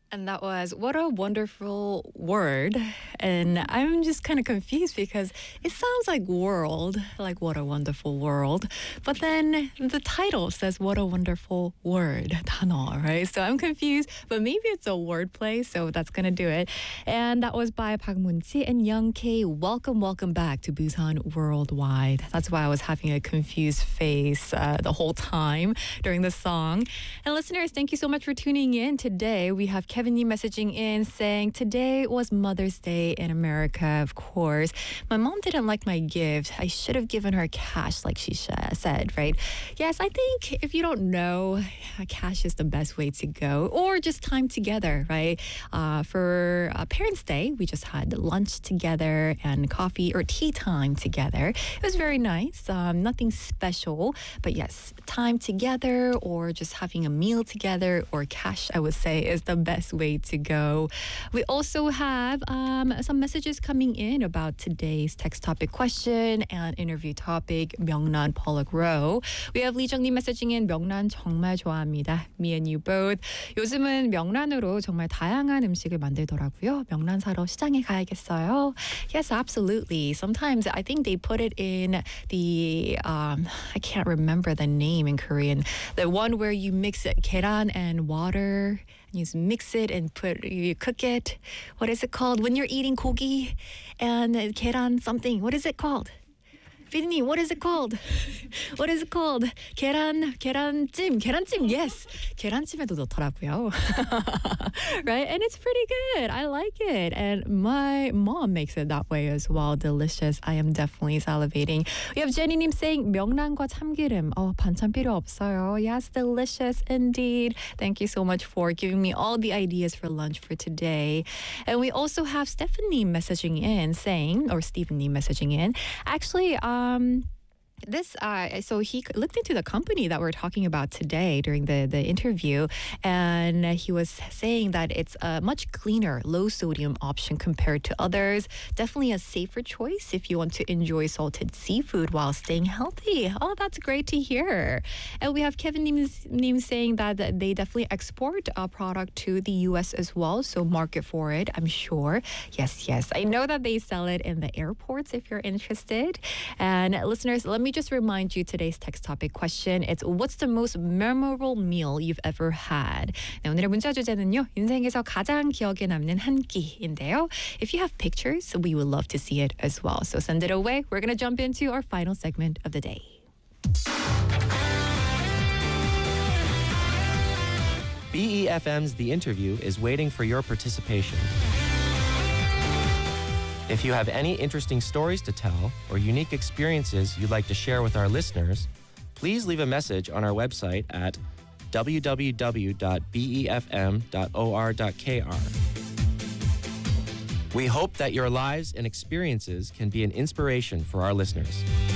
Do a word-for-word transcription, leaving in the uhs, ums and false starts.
And that was What a Wonderful Word. And I'm just kind of confused because it sounds like world, like what a wonderful world. But then the title says What a Wonderful Word, 단어, right? So I'm confused, but maybe it's a wordplay, so that's going to do it. And that was by Park Moon-chi and Young K. Welcome, welcome back to Busan Worldwide. That's why I was having a confused face uh, the whole time during the song. And listeners, thank you so much for tuning in. Today we have Kevin Yee messaging in saying, today was Mother's Day in America, of course. My mom didn't like my gift. I should have given her cash like she sh- said, right? Yes, I think if you don't know, cash is the best way to go. Or just time together, right? Uh, for uh, Parents' Day, we just had lunch together and coffee or tea time together. It was very nice. Um, nothing special. But yes, time together or just having a meal together or cash, I would say, is the best way to go. We also have um, some messages coming in about today's text topic question and interview topic, 명란 Pollock Row. We have Lee Jung-lee messaging in, 명란 정말 좋아합니다. Me and you both. 요즘은 명란으로 정말 다양한 음식을 만들더라고요. 명란 사러 시장에 가야겠어요. Yes, absolutely. Sometimes I think they put it in the, um, I can't remember the name in Korean, the one where you mix it, 계란 and water. You just mix it and put, you cook it. What is it called? When you're eating 고기 and 계란 something. What is it called? 피디님, what is it called? What is it called? 계란, 계란찜, 계란찜, yes. 계란찜에도 넣더라고요. Right? And it's pretty good. I like it. And my mom makes it that way as well. Delicious. I am definitely salivating. We have Jenny님 saying, 명란과 참기름. Oh, 반찬 필요 없어요. Yes, delicious indeed. Thank you so much for giving me all the ideas for lunch for today. And we also have Stephanie messaging in saying, or Stephen Lee messaging in, actually, um, Um, This, uh, so he looked into the company that we're talking about today during the, the interview, and he was saying that it's a much cleaner, low sodium option compared to others. Definitely a safer choice if you want to enjoy salted seafood while staying healthy. Oh, that's great to hear. And we have Kevin Nim saying that they definitely export a product to the U S as well, so market for it, I'm sure. Yes, yes. I know that they sell it in the airports if you're interested. And listeners, let me just remind you today's text topic question. It's what's the most memorable meal you've ever had? 네, 오늘의 문자 주제는요. 인생에서 가장 기억에 남는 한 끼인데요. If you have pictures, we would love to see it as well. So send it away. We're going to jump into our final segment of the day. B E F M's The Interview is waiting for your participation. If you have any interesting stories to tell or unique experiences you'd like to share with our listeners, please leave a message on our website at w w w dot b e f m dot o r dot k r. We hope that your lives and experiences can be an inspiration for our listeners.